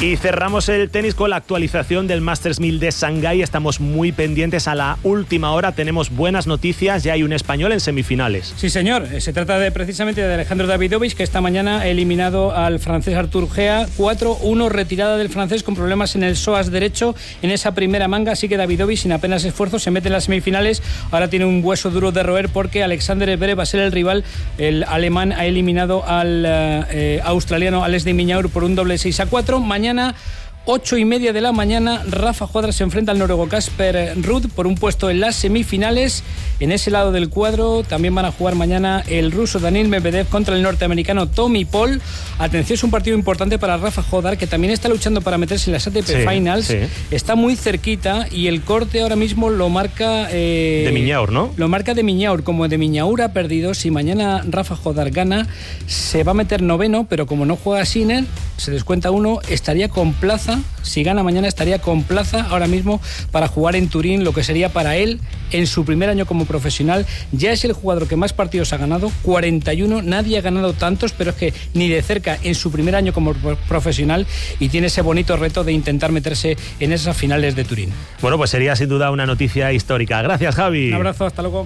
Y cerramos el tenis con la actualización del Masters 1000 de Shanghái. Estamos muy pendientes a la última hora. Tenemos buenas noticias. Ya hay un español en semifinales. Sí, señor. Se trata precisamente de Alejandro Davidovich, que esta mañana ha eliminado al francés Arthur Gea. 4-1, retirada del francés con problemas en el psoas derecho en esa primera manga. Así que Davidovich, sin apenas esfuerzo, se mete en las semifinales. Ahora tiene un hueso duro de roer porque Alexander Zverev va a ser el rival. El alemán ha eliminado al australiano Alex de Minaur por un doble 6-4. Mañana 8:30 de la mañana, Rafa Cuadra se enfrenta al noruego Casper Ruud por un puesto en las semifinales. En ese lado del cuadro también van a jugar mañana el ruso Daniil Medvedev contra el norteamericano Tommy Paul. Atención, es un partido importante para Rafa Cuadra, que también está luchando para meterse en las ATP Finals. Sí. Está muy cerquita y el corte ahora mismo lo marca... de Minaur, ¿no? Lo marca de Minaur. Como de Minaur ha perdido, si mañana Rafa Cuadra gana, se va a meter noveno, pero como no juega Sinner, se descuenta uno, estaría con plaza. Si gana mañana estaría con plaza ahora mismo para jugar en Turín, lo que sería para él en su primer año como profesional. Ya es el jugador que más partidos ha ganado, 41, nadie ha ganado tantos, pero es que ni de cerca en su primer año como profesional, y tiene ese bonito reto de intentar meterse en esas finales de Turín. Bueno, pues sería sin duda una noticia histórica. Gracias, Javi. Un abrazo, hasta luego.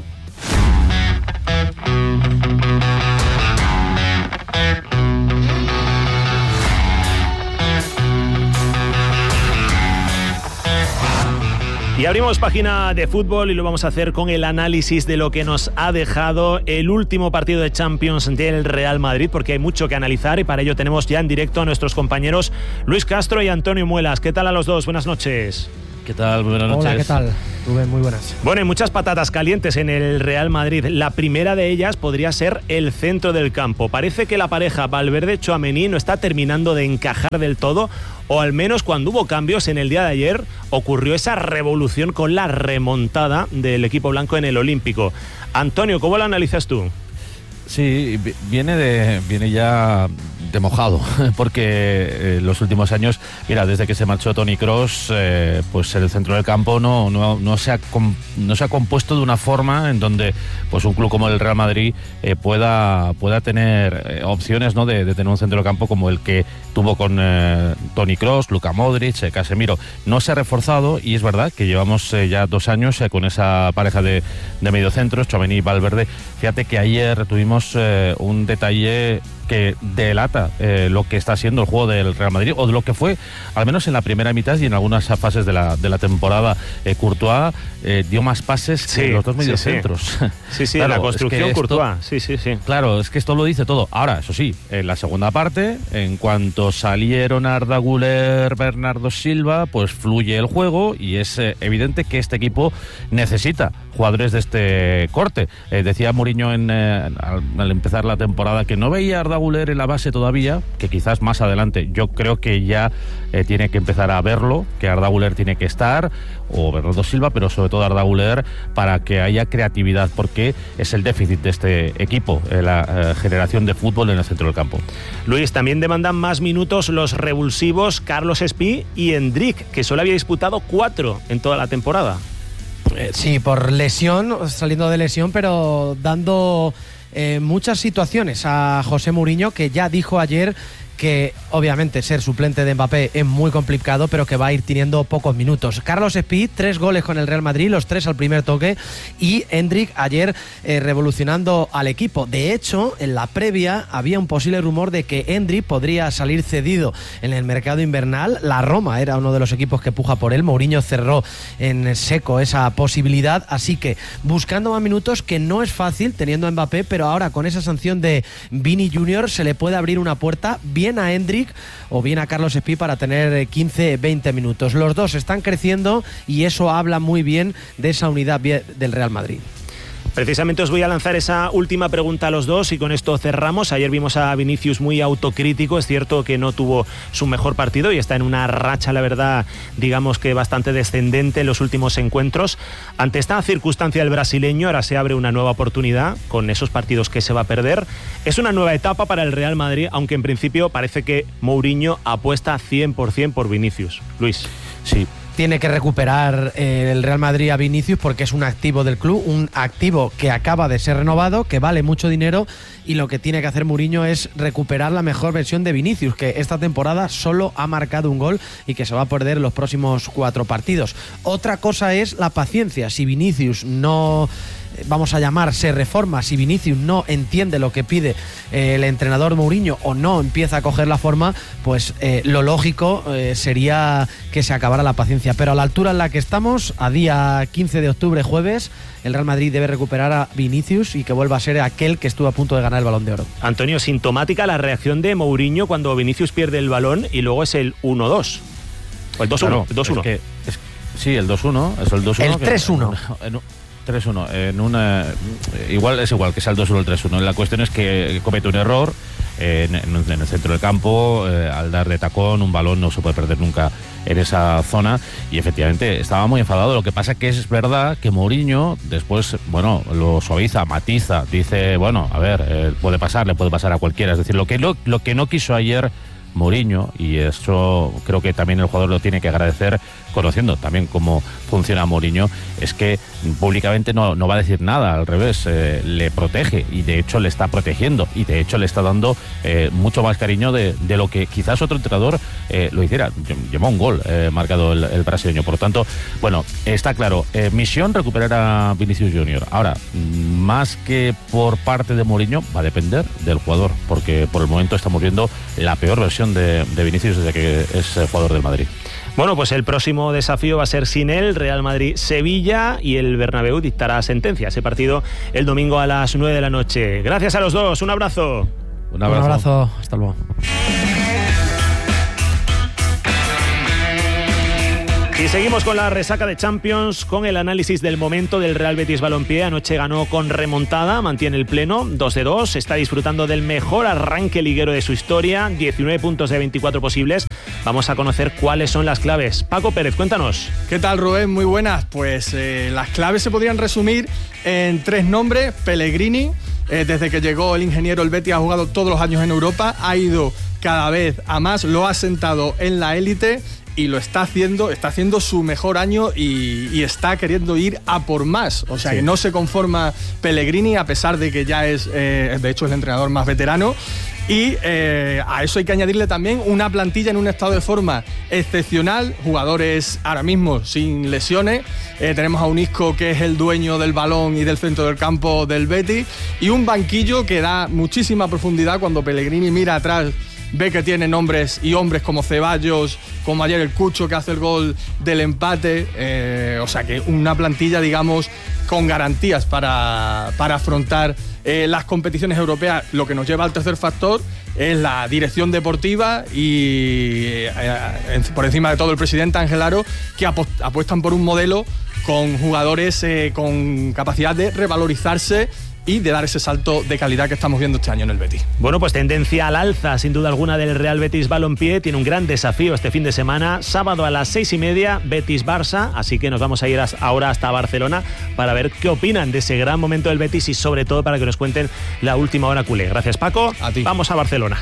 Y abrimos página de fútbol y lo vamos a hacer con el análisis de lo que nos ha dejado el último partido de Champions del Real Madrid, porque hay mucho que analizar y para ello tenemos ya en directo a nuestros compañeros Luis Castro y Antonio Muelas. ¿Qué tal a los dos? Buenas noches. ¿Qué tal? Buenas noches. Hola, ¿qué tal? Rubén, muy buenas. Bueno, hay muchas patatas calientes en el Real Madrid. La primera de ellas podría ser el centro del campo. Parece que la pareja Valverde-Tchouaméni no está terminando de encajar del todo, o al menos cuando hubo cambios en el día de ayer ocurrió esa revolución con la remontada del equipo blanco en el Olímpico. Antonio, ¿cómo lo analizas tú? Sí, viene ya de mojado, porque los últimos años, mira, desde que se marchó Toni Kroos, pues el centro del campo no se ha compuesto de una forma en donde pues un club como el Real Madrid pueda tener opciones, ¿no?, de tener un centro del campo como el que tuvo con Toni Kroos, Luka Modric, Casemiro. No se ha reforzado y es verdad que llevamos ya 2 años con esa pareja de mediocentros, Tchouaméni y Valverde. Fíjate que ayer tuvimos un detalle que delata lo que está siendo el juego del Real Madrid, o de lo que fue, al menos en la primera mitad y en algunas fases de la temporada. Courtois dio más pases que los dos mediocentros. Sí, claro, la construcción Courtois. Sí. Claro, es que esto lo dice todo. Ahora, eso sí, en la segunda parte, en cuanto salieron Arda Güler, Bernardo Silva, pues fluye el juego y es evidente que este equipo necesita jugadores de este corte. Decía Mourinho al empezar la temporada que no veía a Arda Güler en la base todavía, que quizás más adelante. Yo creo que ya tiene que empezar a verlo, que Arda Güler tiene que estar, o Bernardo Silva, pero sobre todo Arda Güler, para que haya creatividad, porque es el déficit de este equipo, la generación de fútbol en el centro del campo. Luis, también demandan más minutos los revulsivos Carlos Espí y Endrick, que solo había disputado 4 en toda la temporada. Sí, por lesión, saliendo de lesión, pero dando muchas situaciones a José Mourinho, que ya dijo ayer que obviamente ser suplente de Mbappé es muy complicado, pero que va a ir teniendo pocos minutos. Carlos Espí, 3 goles con el Real Madrid, los 3 al primer toque, y Endrick ayer revolucionando al equipo. De hecho, en la previa había un posible rumor de que Endrick podría salir cedido en el mercado invernal. La Roma era uno de los equipos que puja por él. Mourinho cerró en seco esa posibilidad, así que buscando más minutos, que no es fácil teniendo a Mbappé, pero ahora con esa sanción de Vini Junior se le puede abrir una puerta bien a Endrick o bien a Carlos Espí para tener 15-20 minutos. Los dos están creciendo y eso habla muy bien de esa unidad del Real Madrid. Precisamente os voy a lanzar esa última pregunta a los dos y con esto cerramos. Ayer vimos a Vinicius muy autocrítico. Es cierto que no tuvo su mejor partido y está en una racha, la verdad, digamos que bastante descendente en los últimos encuentros. Ante esta circunstancia del brasileño, ahora se abre una nueva oportunidad con esos partidos que se va a perder. Es una nueva etapa para el Real Madrid, aunque en principio parece que Mourinho apuesta 100% por Vinicius. Luis. Sí. tiene que recuperar el Real Madrid a Vinicius porque es un activo del club, un activo que acaba de ser renovado, que vale mucho dinero, y lo que tiene que hacer Mourinho es recuperar la mejor versión de Vinicius, que esta temporada solo ha marcado un gol y que se va a perder los próximos 4 partidos. Otra cosa es la paciencia. Si Vinicius no, vamos a llamar, se reforma, si Vinicius no entiende lo que pide el entrenador Mourinho o no empieza a coger la forma, pues lo lógico sería que se acabara la paciencia. Pero a la altura en la que estamos, a día 15 de octubre, jueves, el Real Madrid debe recuperar a Vinicius y que vuelva a ser aquel que estuvo a punto de ganar el Balón de Oro. Antonio, sintomática la reacción de Mourinho cuando Vinicius pierde el balón y luego es el 1-2. O el 2-1. Claro, el 2-1. Sí, el 2-1. Es el 2-1. El 3-1. 3-1. Es igual que sea el 2-1 o el 3-1. La cuestión es que comete un error en el centro del campo, al dar de tacón, un balón no se puede perder nunca en esa zona, y efectivamente estaba muy enfadado. Lo que pasa que es verdad que Mourinho después, bueno, lo suaviza, matiza, dice, bueno, a ver, le puede pasar a cualquiera. Es decir, lo que no quiso ayer Mourinho, y eso creo que también el jugador lo tiene que agradecer, conociendo también cómo funciona Mourinho, es que públicamente no va a decir nada, al revés, le protege, y de hecho le está protegiendo, y de hecho le está dando mucho más cariño de lo que quizás otro entrenador lo hiciera. Llevó un gol marcado el brasileño. Por lo tanto, bueno, está claro, misión recuperar a Vinicius Junior. Ahora, más que por parte de Mourinho, va a depender del jugador, porque por el momento estamos viendo la peor versión de Vinicius desde que es jugador del Madrid. Bueno, pues el próximo desafío va a ser sin él, Real Madrid-Sevilla, y el Bernabéu dictará sentencia. Ese partido el domingo a las 9 de la noche. Gracias a los dos, un abrazo. Un abrazo, hasta luego. Y seguimos con la resaca de Champions, con el análisis del momento del Real Betis Balompié. Anoche ganó con remontada, mantiene el pleno, 2-2, está disfrutando del mejor arranque liguero de su historia, 19 puntos de 24 posibles. Vamos a conocer cuáles son las claves. Paco Pérez, cuéntanos. ¿Qué tal, Rubén? Muy buenas. Pues las claves se podrían resumir en 3 nombres. Pellegrini, desde que llegó el ingeniero, el Betis ha jugado todos los años en Europa, ha ido cada vez a más, lo ha sentado en la élite y lo está haciendo su mejor año y está queriendo ir a por más. O sea, sí, que no se conforma Pellegrini, a pesar de que ya es, de hecho, el entrenador más veterano. Y a eso hay que añadirle también una plantilla en un estado de forma excepcional, jugadores ahora mismo sin lesiones. Tenemos a un Isco, que es el dueño del balón y del centro del campo del Betis, y un banquillo que da muchísima profundidad. Cuando Pellegrini mira atrás, ve que tiene nombres y hombres como Ceballos, como ayer el Cucho, que hace el gol del empate. O sea que una plantilla, digamos, con garantías para afrontar las competiciones europeas. Lo que nos lleva al tercer factor es la dirección deportiva y por encima de todo el presidente Ángel Aro, que apuestan por un modelo con jugadores con capacidad de revalorizarse y de dar ese salto de calidad que estamos viendo este año en el Betis. Bueno, pues tendencia al alza, sin duda alguna, del Real Betis Balompié. Tiene un gran desafío este fin de semana, sábado a las 6:30, Betis-Barça, así que nos vamos a ir ahora hasta Barcelona para ver qué opinan de ese gran momento del Betis y sobre todo para que nos cuenten la última hora culé. Gracias, Paco. A ti. Vamos a Barcelona.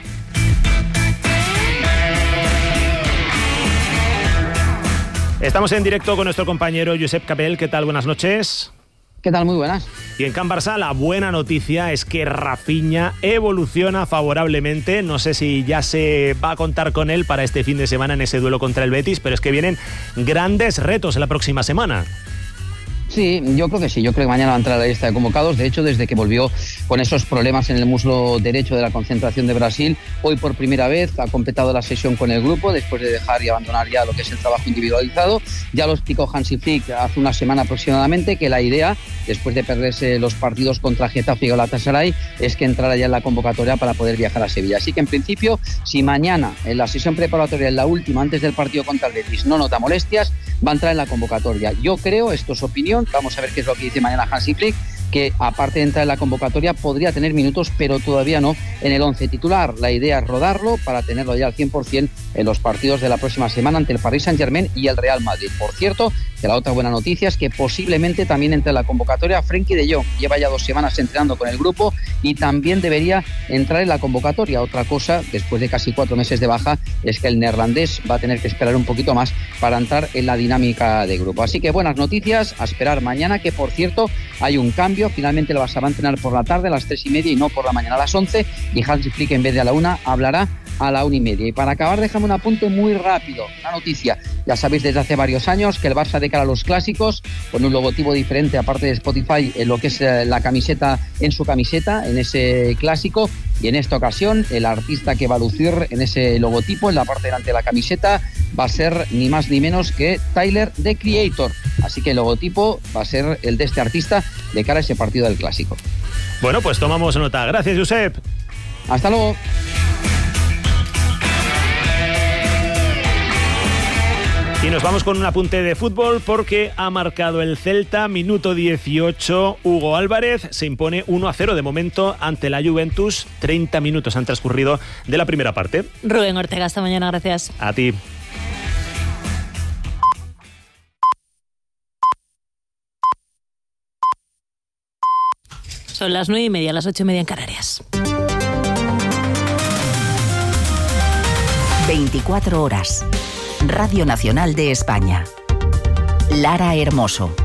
Estamos en directo con nuestro compañero Josep Capel. ¿Qué tal? Buenas noches. ¿Qué tal? Muy buenas. Y en Can Barça la buena noticia es que Rafinha evoluciona favorablemente. No sé si ya se va a contar con él para este fin de semana en ese duelo contra el Betis, pero es que vienen grandes retos en la próxima semana. Sí, yo creo que sí. Yo creo que mañana va a entrar a la lista de convocados. De hecho, desde que volvió con esos problemas en el muslo derecho de la concentración de Brasil, hoy por primera vez ha completado la sesión con el grupo después de dejar y abandonar ya lo que es el trabajo individualizado. Ya lo explicó Hansi Flick hace una semana aproximadamente, que la idea, después de perderse los partidos contra Getafe y Galatasaray, es que entrara ya en la convocatoria para poder viajar a Sevilla. Así que, en principio, si mañana en la sesión preparatoria, en la última, antes del partido contra el Betis, no nota molestias, va a entrar en la convocatoria. Yo creo, esto es opinión, vamos a ver qué es lo que dice mañana Hansi Flick, que aparte de entrar en la convocatoria podría tener minutos, pero todavía no en el 11 titular. La idea es rodarlo para tenerlo ya al 100% en los partidos de la próxima semana ante el Paris Saint-Germain y el Real Madrid. Por cierto, que la otra buena noticia es que posiblemente también entre en la convocatoria Frenkie de Jong. Lleva ya 2 semanas entrenando con el grupo y también debería entrar en la convocatoria. Otra cosa, después de casi 4 meses de baja, es que el neerlandés va a tener que esperar un poquito más para entrar en la dinámica de grupo. Así que buenas noticias, a esperar mañana, que por cierto hay un cambio. Finalmente el Barça va a entrenar por la tarde a las 3:30 y no por la mañana a las 11, y Hansi Flick en vez de a la 1 hablará a la 1:30. Y para acabar, déjame un apunte muy rápido. Una noticia, ya sabéis desde hace varios años que el Barça de cara a los clásicos, con un logotipo diferente aparte de Spotify en lo que es la camiseta, en su camiseta, en ese clásico, y en esta ocasión el artista que va a lucir en ese logotipo, en la parte delante de la camiseta, va a ser ni más ni menos que Tyler, the Creator. Así que el logotipo va a ser el de este artista de cara a ese partido del clásico. Bueno, pues tomamos nota. Gracias, Josep. Hasta luego. Y nos vamos con un apunte de fútbol porque ha marcado el Celta, minuto 18, Hugo Álvarez se impone 1-0 de momento ante la Juventus. 30 minutos han transcurrido de la primera parte. Rubén Ortega, hasta mañana, gracias. A ti. Son las 9:30, las 8:30 en Canarias. 24 horas. Radio Nacional de España. Lara Hermoso.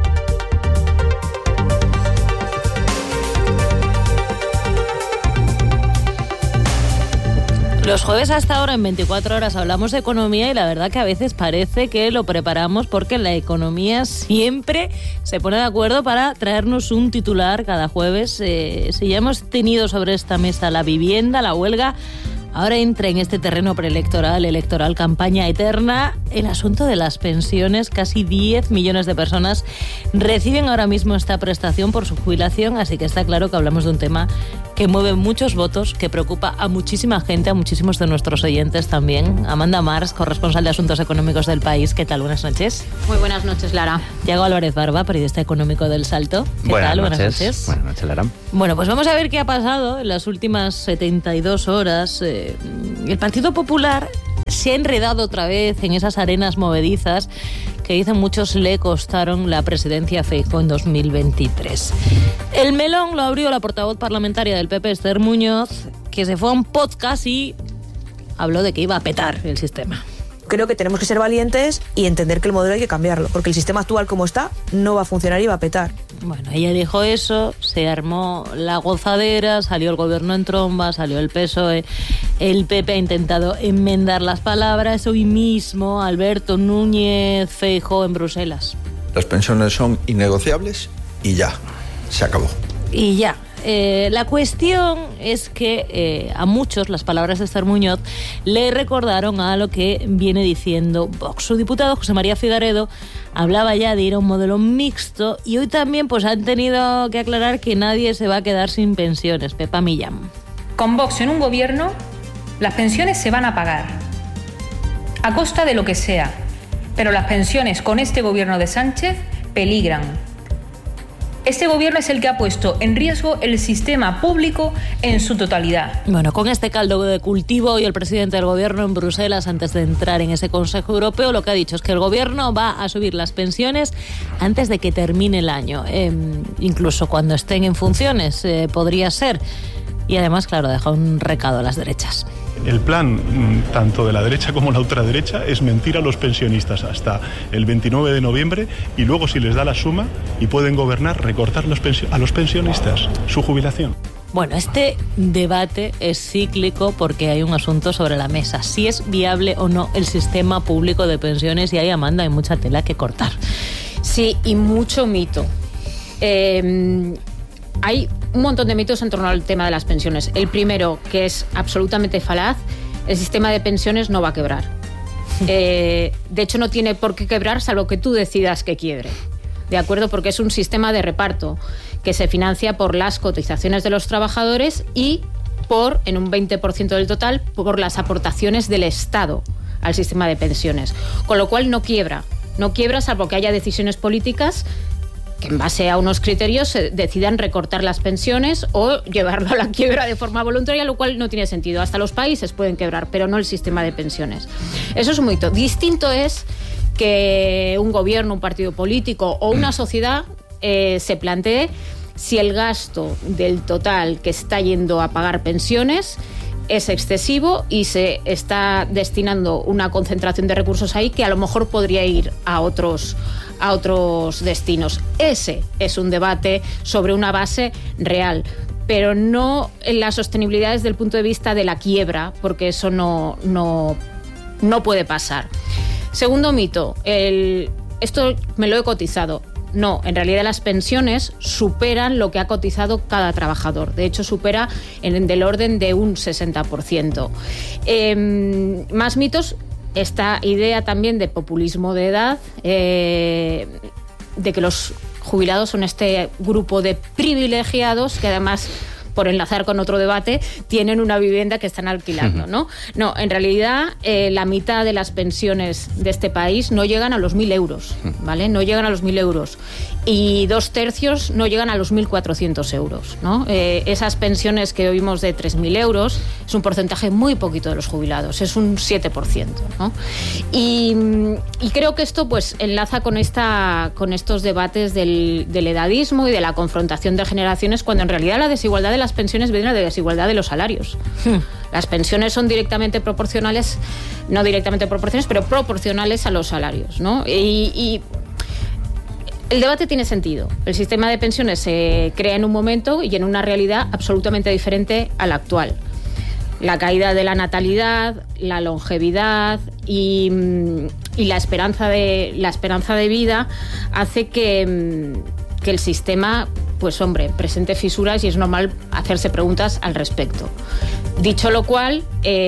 Los jueves hasta ahora en 24 horas hablamos de economía y la verdad que a veces parece que lo preparamos porque la economía siempre se pone de acuerdo para traernos un titular cada jueves. Si ya hemos tenido sobre esta mesa la vivienda, la huelga, ahora entra en este terreno preelectoral, electoral, campaña eterna, el asunto de las pensiones. Casi 10 millones de personas reciben ahora mismo esta prestación por su jubilación, así que está claro que hablamos de un tema que mueve muchos votos, que preocupa a muchísima gente, a muchísimos de nuestros oyentes también. Amanda Mars, corresponsal de Asuntos Económicos del País. ¿Qué tal? Buenas noches. Muy buenas noches, Lara. Diego Álvarez Barba, periodista económico del Salto. ¿Qué tal? Buenas noches. Buenas noches, Lara. Bueno, pues vamos a ver qué ha pasado en las últimas 72 horas. El Partido Popular se ha enredado otra vez en esas arenas movedizas que dicen muchos le costaron la presidencia a Feijóo en 2023. El melón lo abrió la portavoz parlamentaria del PP, Esther Muñoz, que se fue a un podcast y habló de que iba a petar el sistema. Creo que tenemos que ser valientes y entender que el modelo hay que cambiarlo, porque el sistema actual como está no va a funcionar y va a petar. Bueno, ella dijo eso, se armó la gozadera, salió el gobierno en tromba, salió el PSOE, el PP ha intentado enmendar las palabras. Hoy mismo Alberto Núñez Feijóo en Bruselas. Las pensiones son innegociables y ya, se acabó. Y ya. La cuestión es que a muchos las palabras de Esther Muñoz le recordaron a lo que viene diciendo Vox. Su diputado José María Figaredo hablaba ya de ir a un modelo mixto y hoy también pues han tenido que aclarar que nadie se va a quedar sin pensiones. Pepa Millán. Con Vox en un gobierno, las pensiones se van a pagar, a costa de lo que sea, pero las pensiones con este gobierno de Sánchez peligran. Este gobierno es el que ha puesto en riesgo el sistema público en su totalidad. Bueno, con este caldo de cultivo y el presidente del gobierno en Bruselas, antes de entrar en ese Consejo Europeo, lo que ha dicho es que el gobierno va a subir las pensiones antes de que termine el año. Incluso cuando estén en funciones, podría ser. Y además, claro, deja un recado a las derechas. El plan, tanto de la derecha como la ultraderecha, es mentir a los pensionistas hasta el 29 de noviembre y luego, si les da la suma y pueden gobernar, recortar a los pensionistas su jubilación. Bueno, este debate es cíclico porque hay un asunto sobre la mesa. Si es viable o no el sistema público de pensiones, y ahí, Amanda, hay mucha tela que cortar. Sí, y mucho mito. Hay un montón de mitos en torno al tema de las pensiones. El primero, que es absolutamente falaz, el sistema de pensiones no va a quebrar. De hecho, no tiene por qué quebrar salvo que tú decidas que quiebre. ¿De acuerdo? Porque es un sistema de reparto que se financia por las cotizaciones de los trabajadores y en un 20% del total, por las aportaciones del Estado al sistema de pensiones. Con lo cual no quiebra. No quiebra salvo que haya decisiones políticas que en base a unos criterios decidan recortar las pensiones o llevarlo a la quiebra de forma voluntaria, lo cual no tiene sentido. Hasta los países pueden quebrar, pero no el sistema de pensiones. Eso es un mito. Distinto es que un gobierno, un partido político o una sociedad se plantee si el gasto del total que está yendo a pagar pensiones es excesivo y se está destinando una concentración de recursos ahí que a lo mejor podría ir a otros destinos. Ese es un debate sobre una base real, pero no en la sostenibilidad desde el punto de vista de la quiebra, porque eso no puede pasar. Segundo mito, esto me lo he cotizado. No, en realidad las pensiones superan lo que ha cotizado cada trabajador. De hecho, supera del orden de un 60%. Más mitos, esta idea también de populismo de edad, de que los jubilados son este grupo de privilegiados que además, por enlazar con otro debate, tienen una vivienda que están alquilando, ¿no? No, en realidad la mitad de las pensiones de este país no llegan a los 1.000 euros, ¿vale? No llegan a los 1.000 euros. Y 2/3 no llegan a los 1.400 euros, ¿no? Esas pensiones que oímos de 3.000 euros es un porcentaje muy poquito de los jubilados, es un 7%, ¿no? Y creo que esto pues enlaza con estos debates del edadismo y de la confrontación de generaciones, cuando en realidad la desigualdad de las pensiones viene de la desigualdad de los salarios. Las pensiones son directamente proporcionales, no directamente proporcionales, pero proporcionales a los salarios, ¿no? Y el debate tiene sentido. El sistema de pensiones se crea en un momento y en una realidad absolutamente diferente a la actual. La caída de la natalidad, la longevidad y la esperanza de vida hace que el sistema, pues hombre, presente fisuras y es normal hacerse preguntas al respecto. Dicho lo cual,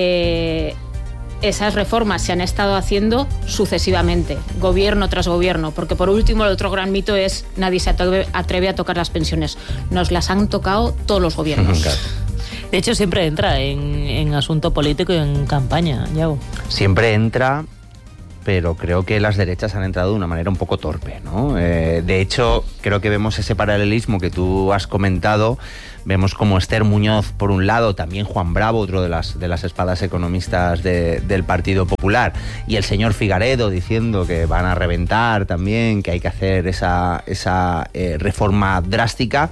esas reformas se han estado haciendo sucesivamente, gobierno tras gobierno, porque por último el otro gran mito es nadie se atreve a tocar las pensiones. Nos las han tocado todos los gobiernos. De hecho, siempre entra en asunto político y en campaña, Yago. Siempre entra, pero creo que las derechas han entrado de una manera un poco torpe, ¿no? De hecho, creo que vemos ese paralelismo que tú has comentado. Vemos como Esther Muñoz, por un lado, también Juan Bravo, otro de las espadas economistas del Partido Popular, y el señor Figaredo diciendo que van a reventar también, que hay que hacer esa reforma drástica.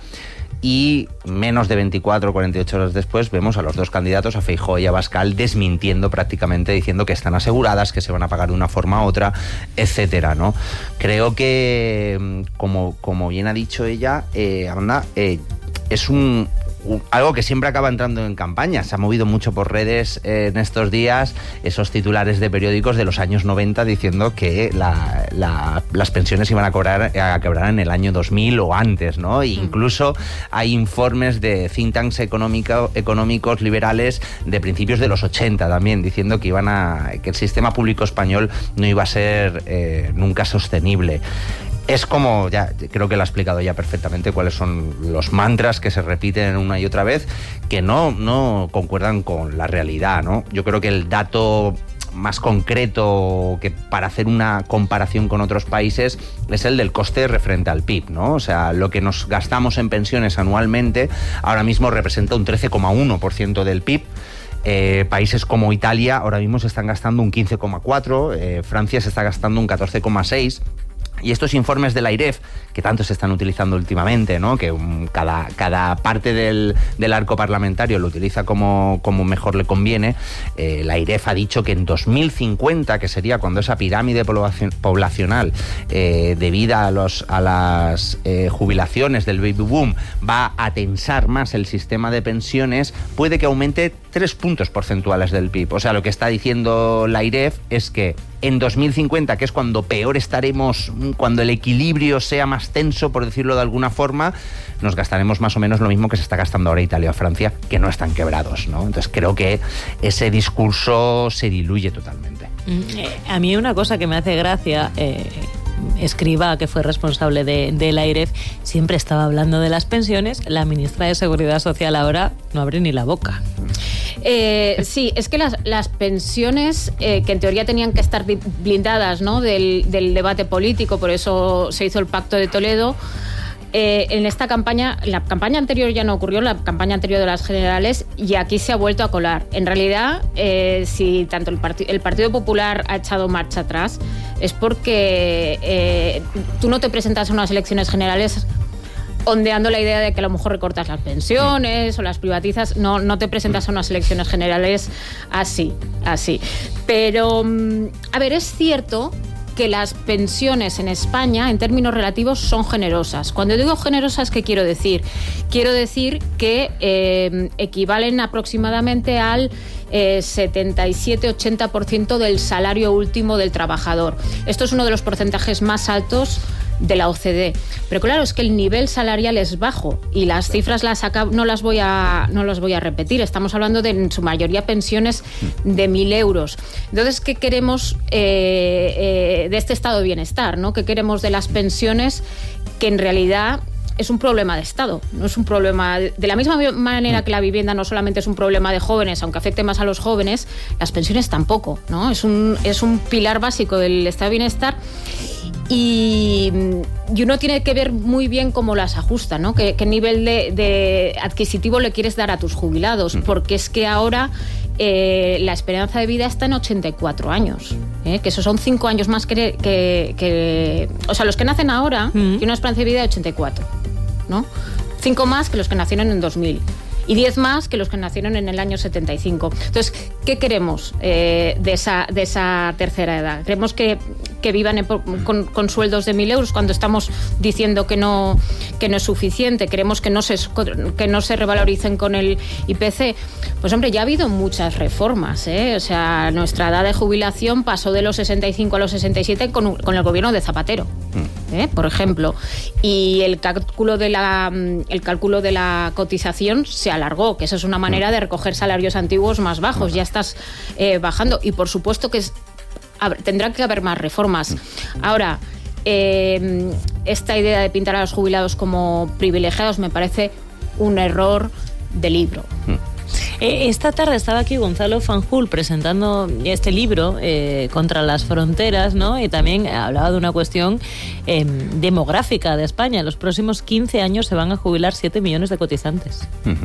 Y menos de 24 o 48 horas después vemos a los dos candidatos, a Feijóo y a Abascal, desmintiendo prácticamente, diciendo que están aseguradas, que se van a pagar de una forma u otra, etcétera, ¿no? Creo que, como bien ha dicho ella, Amanda, es algo que siempre acaba entrando en campaña. Se ha movido mucho por redes en estos días esos titulares de periódicos de los años 90 diciendo que las pensiones iban a quebrar en el año 2000 o antes, ¿no? E incluso hay informes de think tanks económicos liberales de principios de los 80 también diciendo que que el sistema público español no iba a ser nunca sostenible. Es como, ya creo que lo ha explicado ya perfectamente, cuáles son los mantras que se repiten una y otra vez, que no concuerdan con la realidad, ¿no? Yo creo que el dato más concreto que para hacer una comparación con otros países es el del coste referente al PIB, ¿no? O sea, lo que nos gastamos en pensiones anualmente ahora mismo representa un 13,1% del PIB. Países como Italia ahora mismo se están gastando un 15,4%, Francia se está gastando un 14,6%. Y estos informes de la AIREF, que tanto se están utilizando últimamente, ¿no? Que cada parte del arco parlamentario lo utiliza como mejor le conviene, la AIREF ha dicho que en 2050, que sería cuando esa pirámide poblacional debida a las jubilaciones del baby boom va a tensar más el sistema de pensiones, puede que aumente 3 puntos porcentuales del PIB. O sea, lo que está diciendo la AIREF es que en 2050, que es cuando peor estaremos, cuando el equilibrio sea más tenso, por decirlo de alguna forma, nos gastaremos más o menos lo mismo que se está gastando ahora Italia o Francia, que no están quebrados, ¿no? Entonces creo que ese discurso se diluye totalmente. A mí una cosa que me hace gracia, Escrivá, que fue responsable de la AIREF, siempre estaba hablando de las pensiones. La ministra de Seguridad Social ahora no abre ni la boca. Sí, es que las pensiones, que en teoría tenían que estar blindadas, ¿no?, del debate político, por eso se hizo el Pacto de Toledo. En esta campaña, la campaña anterior ya no ocurrió, la campaña anterior de las generales, y aquí se ha vuelto a colar. En realidad, si tanto el Partido Popular ha echado marcha atrás, es porque tú no te presentas a unas elecciones generales ondeando la idea de que a lo mejor recortas las pensiones o las privatizas. No te presentas a unas elecciones generales así. Pero, a ver, es cierto que las pensiones en España, en términos relativos, son generosas. Cuando digo generosas, ¿qué quiero decir? Quiero decir que equivalen aproximadamente al 77-80% del salario último del trabajador. Esto es uno de los porcentajes más altos de la OCDE. Pero claro, es que el nivel salarial es bajo y las cifras no las voy a repetir. Estamos hablando de, en su mayoría, pensiones de 1.000 euros. Entonces, ¿qué queremos de este estado de bienestar, ¿no? ¿Qué queremos de las pensiones, que en realidad es un problema de Estado? No es un problema... De la misma manera que la vivienda no solamente es un problema de jóvenes, aunque afecte más a los jóvenes, las pensiones tampoco, ¿no? Es un pilar básico del estado de bienestar. Y uno tiene que ver muy bien cómo las ajusta, ¿no? ¿Qué nivel de adquisitivo le quieres dar a tus jubilados? Porque es que ahora la esperanza de vida está en 84 años, que esos son 5 años más que o sea, los que nacen ahora tienen una esperanza de vida de 84, ¿no? 5 más que los que nacieron en 2000. Y 10 más que los que nacieron en el año 75. Entonces, ¿qué queremos de esa tercera edad? ¿Queremos que vivan con sueldos de 1.000 euros cuando estamos diciendo que no es suficiente? ¿Queremos que no se revaloricen con el IPC? Pues hombre, ya ha habido muchas reformas, O sea, nuestra edad de jubilación pasó de los 65 a los 67 con el gobierno de Zapatero, por ejemplo. Y el cálculo de la cotización se alargó, que eso es una manera de recoger salarios antiguos más bajos. Ya estás bajando, y por supuesto que tendrá que haber más reformas. Ahora, esta idea de pintar a los jubilados como privilegiados me parece un error de libro. Esta tarde estaba aquí Gonzalo Fanjul presentando este libro, Contra las fronteras, ¿no? Y también hablaba de una cuestión demográfica de España. En los próximos 15 años se van a jubilar 7 millones de cotizantes.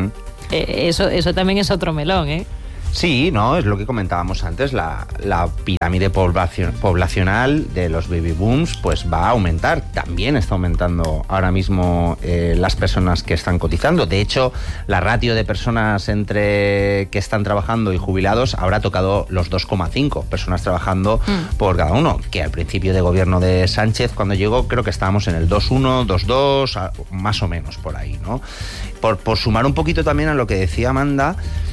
Eso también es otro melón, ¿eh? Sí, no, es lo que comentábamos antes, la pirámide poblacional de los baby booms pues va a aumentar. También está aumentando ahora mismo las personas que están cotizando. De hecho, la ratio de personas entre que están trabajando y jubilados habrá tocado los 2,5 personas trabajando por cada uno, que al principio de gobierno de Sánchez, cuando llegó, creo que estábamos en el 2,1, 2,2, más o menos por ahí, ¿no? Por sumar un poquito también a lo que decía Amanda,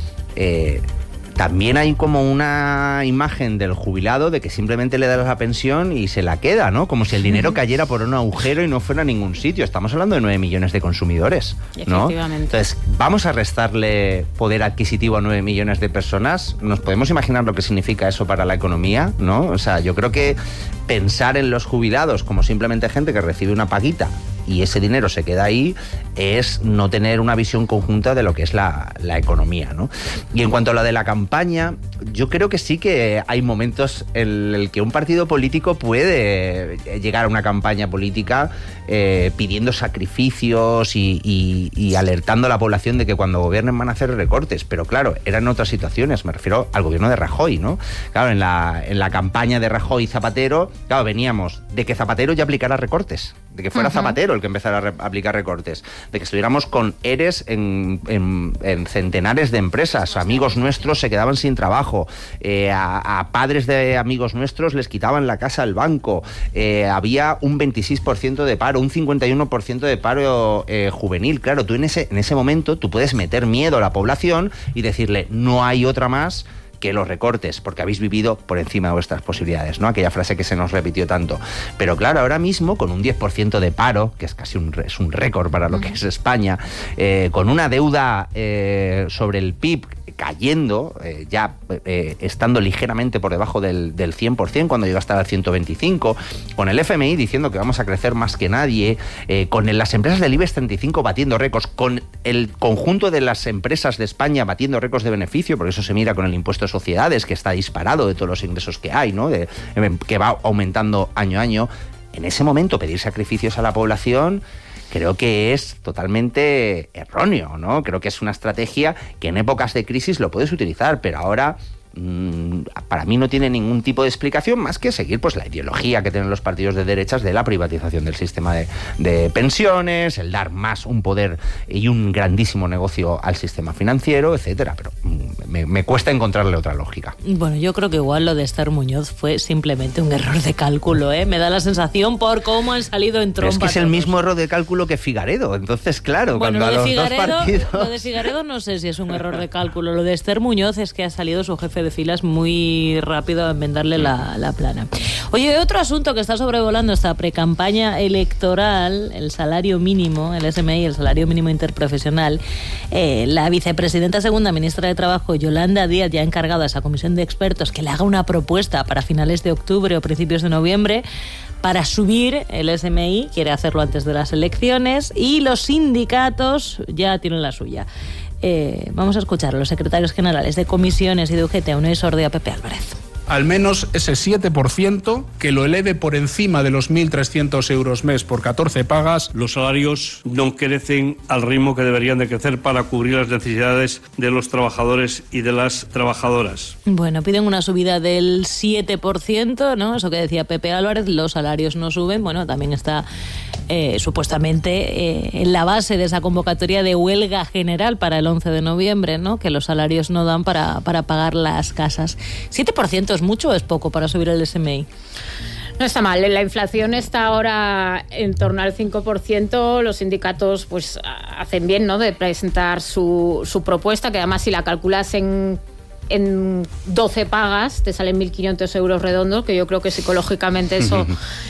también hay como una imagen del jubilado de que simplemente le das la pensión y se la queda, ¿no? Como si el dinero cayera por un agujero y no fuera a ningún sitio. Estamos hablando de 9 millones de consumidores, ¿no? Entonces, ¿vamos a restarle poder adquisitivo a 9 millones de personas? ¿Nos podemos imaginar lo que significa eso para la economía, ¿no? O sea, yo creo que pensar en los jubilados como simplemente gente que recibe una paguita y ese dinero se queda ahí es no tener una visión conjunta de lo que es la economía, ¿no? Y en cuanto a lo de la campaña, yo creo que sí que hay momentos en el que un partido político puede llegar a una campaña política pidiendo sacrificios y alertando a la población de que cuando gobiernen van a hacer recortes, pero claro, eran otras situaciones, me refiero al gobierno de Rajoy, ¿no? Claro, en la campaña de Rajoy y Zapatero, claro, veníamos de que Zapatero ya aplicara recortes, de que fuera Zapatero el que empezara a aplicar recortes, de que estuviéramos con ERES en centenares de empresas, amigos nuestros se quedaban sin trabajo, a padres de amigos nuestros les quitaban la casa al banco, había un 26% de paro, un 51% de paro juvenil. Claro, tú en ese momento tú puedes meter miedo a la población y decirle no hay otra más que los recortes, porque habéis vivido por encima de vuestras posibilidades, ¿no? Aquella frase que se nos repitió tanto. Pero claro, ahora mismo, con un 10% de paro, que es casi un récord para lo que es España, con una deuda sobre el PIB cayendo, estando ligeramente por debajo del 100%, cuando llegó a estar al 125%, con el FMI diciendo que vamos a crecer más que nadie, con las empresas del IBEX 35 batiendo récords, con el conjunto de las empresas de España batiendo récords de beneficio, porque eso se mira con el impuesto de sociedades, que está disparado de todos los ingresos que hay, ¿no? Que va aumentando año a año. En ese momento pedir sacrificios a la población creo que es totalmente erróneo, ¿no? Creo que es una estrategia que en épocas de crisis lo puedes utilizar, pero ahora para mí no tiene ningún tipo de explicación más que seguir pues la ideología que tienen los partidos de derechas de la privatización del sistema de pensiones, el dar más un poder y un grandísimo negocio al sistema financiero, etcétera. Pero me cuesta encontrarle otra lógica. Bueno, yo creo que igual lo de Esther Muñoz fue simplemente un error de cálculo, ¿eh? Me da la sensación por cómo han salido en tromba. Es que es el mismo error de cálculo que Figaredo. Entonces, claro, bueno, cuando a los dos partidos... Lo de Figaredo no sé si es un error de cálculo. Lo de Esther Muñoz es que ha salido su jefe de filas muy rápido a enmendarle la plana. Oye, otro asunto que está sobrevolando esta precampaña electoral, el salario mínimo, el SMI, el salario mínimo interprofesional. La vicepresidenta segunda, ministra de Trabajo, Yolanda Díaz, ya ha encargado a esa comisión de expertos que le haga una propuesta para finales de octubre o principios de noviembre para subir el SMI, quiere hacerlo antes de las elecciones, y los sindicatos ya tienen la suya. Vamos a escuchar a los secretarios generales de comisiones y de UGT, a Unai Sordo y a Pepe Álvarez. Al menos ese 7% que lo eleve por encima de los 1.300 euros mes por 14 pagas. Los salarios no crecen al ritmo que deberían de crecer para cubrir las necesidades de los trabajadores y de las trabajadoras. Bueno, piden una subida del 7%, ¿no? Eso que decía Pepe Álvarez, los salarios no suben. Bueno, también está supuestamente en la base de esa convocatoria de huelga general para el 11 de noviembre, ¿no? Que los salarios no dan para pagar las casas. 7% ¿es mucho o es poco para subir el SMI? No está mal, la inflación está ahora en torno al 5%, los sindicatos pues hacen bien, ¿no?, de presentar su propuesta, que además si la calculas en 12 pagas te salen 1.500 euros redondos, que yo creo que psicológicamente eso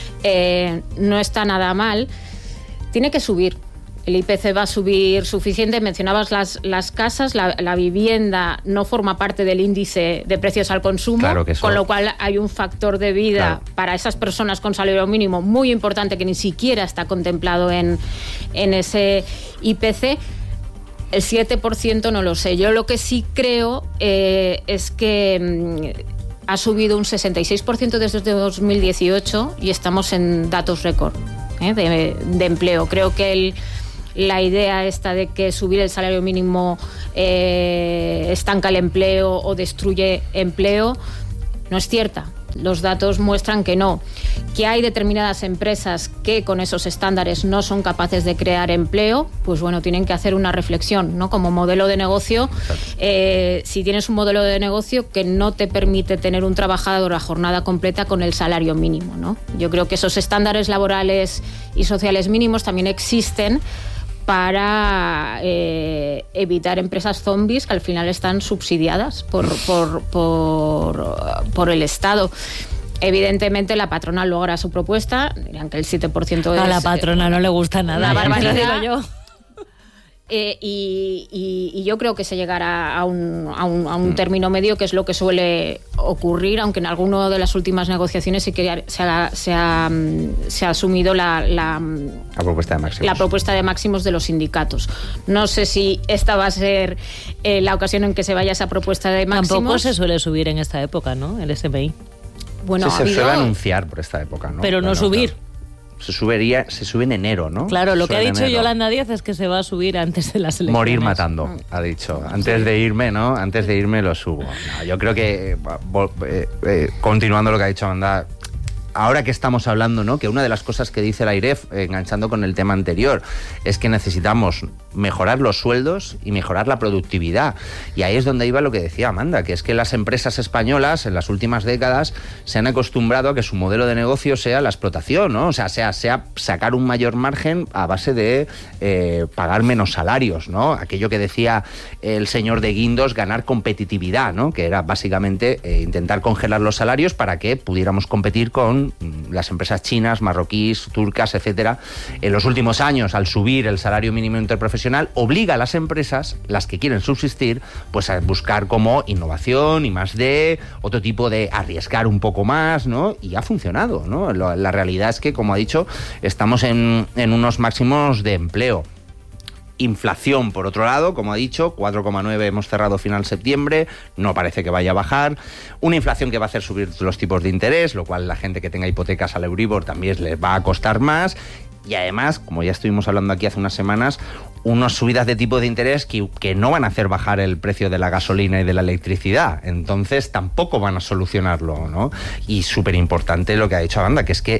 no está nada mal. Tiene que subir. El IPC va a subir suficiente. Mencionabas las casas, la vivienda no forma parte del índice de precios al consumo, claro que con lo cual hay un factor de vida para esas personas con salario mínimo muy importante que ni siquiera está contemplado en ese IPC. El 7% no lo sé. Yo lo que sí creo es que ha subido un 66% desde 2018 y estamos en datos récord de empleo. Creo que la idea esta de que subir el salario mínimo estanca el empleo o destruye empleo no es cierta. Los datos muestran que no. Que hay determinadas empresas que con esos estándares no son capaces de crear empleo, pues bueno, tienen que hacer una reflexión, ¿no? Como modelo de negocio, si tienes un modelo de negocio que no te permite tener un trabajador a jornada completa con el salario mínimo, ¿no? Yo creo que esos estándares laborales y sociales mínimos también existen para evitar empresas zombies que al final están subsidiadas por el Estado. Evidentemente la patronal luego hará su propuesta, dirán que el 7% es... A la patrona no le gusta nada, una barbaridad. Digo yo. Y yo creo que se llegará a un término medio, que es lo que suele ocurrir, aunque en alguna de las últimas negociaciones sí que se ha asumido la propuesta de máximos de los sindicatos. No sé si esta va a ser la ocasión en que se vaya esa propuesta de máximos. Tampoco se suele subir en esta época, ¿no?, el SMI. Bueno, se suele anunciar por esta época, ¿no? Pero no subir. Claro. Se sube en enero, ¿no? Claro, lo que ha dicho Yolanda Díaz es que se va a se antes de las elecciones. Morir matando, ha dicho. Antes de irme, ¿no? Antes de irme lo subo. No, yo creo que, continuando lo que ha dicho Amanda, ahora que estamos hablando, ¿no?, que una de las cosas que dice la AIREF, enganchando con el tema anterior, es que necesitamos mejorar los sueldos y mejorar la productividad. Y ahí es donde iba lo que decía Amanda, que es que las empresas españolas en las últimas décadas se han acostumbrado a que su modelo de negocio sea la explotación, ¿no? O sea sacar un mayor margen a base de pagar menos salarios, ¿no? Aquello que decía el señor de Guindos, ganar competitividad, ¿no? Que era básicamente intentar congelar los salarios para que pudiéramos competir con las empresas chinas, marroquíes, turcas, etcétera. En los últimos años, al subir el salario mínimo interprofesional, profesional obliga a las empresas, las que quieren subsistir, pues a buscar como innovación y más de otro tipo de arriesgar un poco más, ¿no? Y ha funcionado, ¿no? La realidad es que, como ha dicho, estamos en unos máximos de empleo. Inflación, por otro lado, como ha dicho, 4,9 hemos cerrado final septiembre, no parece que vaya a bajar. Una inflación que va a hacer subir los tipos de interés, lo cual la gente que tenga hipotecas al Euribor también les va a costar más. Y además, como ya estuvimos hablando aquí hace unas semanas, unas subidas de tipo de interés que no van a hacer bajar el precio de la gasolina y de la electricidad. Entonces tampoco van a solucionarlo, ¿no? Y súper importante lo que ha dicho Amanda, que es que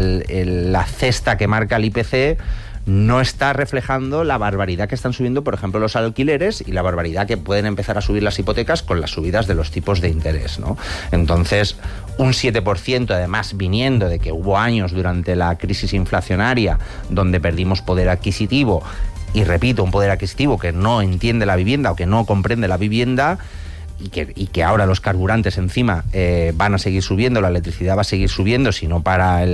la cesta que marca el IPC no está reflejando la barbaridad que están subiendo, por ejemplo, los alquileres y la barbaridad que pueden empezar a subir las hipotecas con las subidas de los tipos de interés, ¿no? Entonces, un 7%, además, viniendo de que hubo años durante la crisis inflacionaria donde perdimos poder adquisitivo, y repito, un poder adquisitivo que no entiende la vivienda o que no comprende la vivienda, y que ahora los carburantes encima van a seguir subiendo, la electricidad va a seguir subiendo, si no para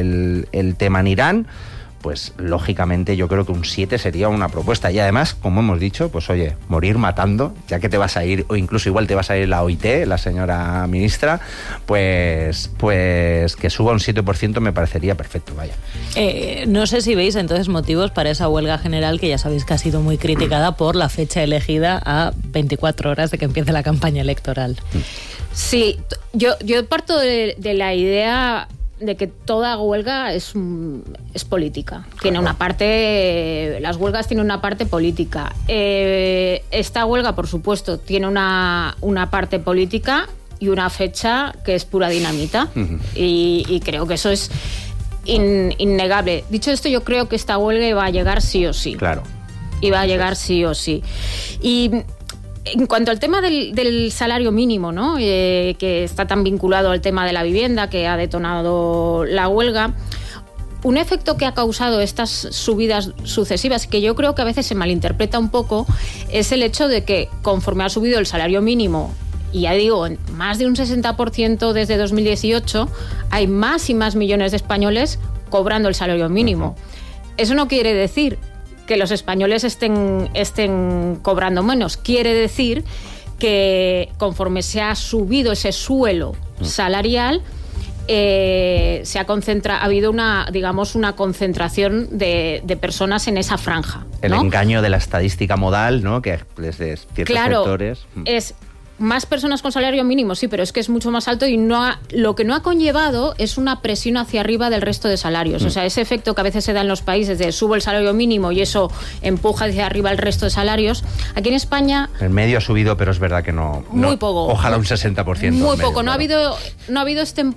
el tema en Irán, pues lógicamente yo creo que un 7 sería una propuesta. Y además, como hemos dicho, pues oye, morir matando, ya que te vas a ir, o incluso igual te vas a ir la OIT, la señora ministra, pues que suba un 7% me parecería perfecto, vaya. No sé si veis entonces motivos para esa huelga general, que ya sabéis que ha sido muy criticada por la fecha elegida a 24 horas de que empiece la campaña electoral. Sí, yo parto de la idea de que toda huelga es política. Tiene una parte, las huelgas tienen una parte política. Esta huelga, por supuesto, tiene una parte política y una fecha que es pura dinamita. Y creo que eso es innegable. Dicho esto, yo creo que esta huelga iba a llegar sí o sí. Claro. Iba a llegar sí o sí. Y en cuanto al tema del salario mínimo, ¿no? Que está tan vinculado al tema de la vivienda, que ha detonado la huelga, un efecto que ha causado estas subidas sucesivas, que yo creo que a veces se malinterpreta un poco, es el hecho de que conforme ha subido el salario mínimo, y ya digo, en más de un 60% desde 2018, hay más y más millones de españoles cobrando el salario mínimo. Eso no quiere decir que los españoles estén cobrando menos. Quiere decir que conforme se ha subido ese suelo salarial, ha habido una concentración de personas en esa franja, ¿no? El engaño de la estadística modal, ¿no? Que desde ciertos sectores. Es más personas con salario mínimo, sí, pero es que es mucho más alto y lo que no ha conllevado es una presión hacia arriba del resto de salarios. O sea, ese efecto que a veces se da en los países de subo el salario mínimo y eso empuja hacia arriba el resto de salarios. Aquí en España el medio ha subido, pero es verdad que no. Muy poco. Ojalá un 60%. Muy poco. Claro. No ha habido este